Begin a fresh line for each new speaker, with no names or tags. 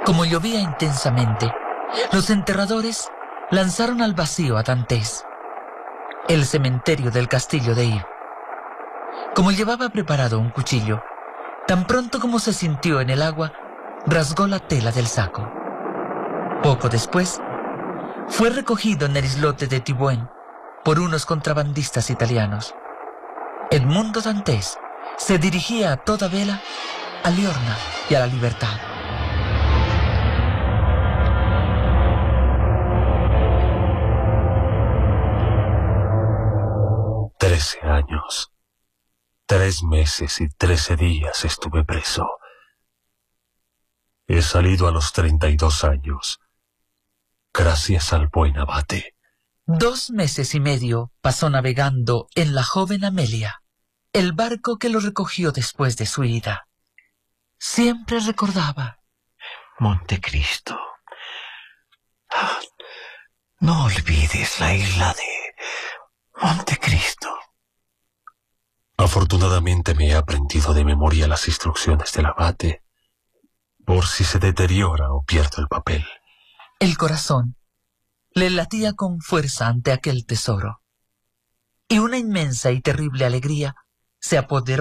Como llovía intensamente, los enterradores lanzaron al vacío a Dantes, el cementerio del castillo de Yves. Como llevaba preparado un cuchillo, tan pronto como se sintió en el agua, rasgó la tela del saco. Poco después, fue recogido en el islote de Tibuén por unos contrabandistas italianos. Edmundo Dantes se dirigía a toda vela a Liorna y a la libertad.
«13 años, 3 meses y 13 días estuve preso. He salido a los 32 años, gracias al buen abate».
2 meses y medio pasó navegando en la joven Amelia, el barco que lo recogió después de su ida. Siempre recordaba:
Montecristo. No olvides la isla de Montecristo.
Afortunadamente me he aprendido de memoria las instrucciones del abate, por si se deteriora o pierdo el papel.
El corazón le latía con fuerza ante aquel tesoro, y una inmensa y terrible alegría se apoderó